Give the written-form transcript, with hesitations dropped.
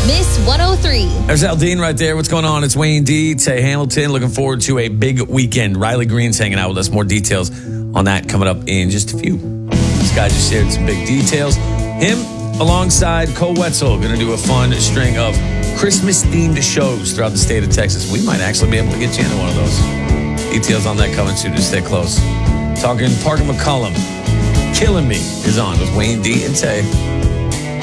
Miss 103. There's Aldine right there. What's going on? It's Wayne D. Tay Hamilton. Looking forward to a big weekend. Riley Green's hanging out with us. More details on that coming up in just a few. This guy just shared some big details. Him alongside Cole Wetzel going to do a fun string of Christmas-themed shows throughout the state of Texas. We might actually be able to get you into one of those. Details on that coming soon. Just stay close. Talking Parker McCollum. Killing Me is on with Wayne D and Tay.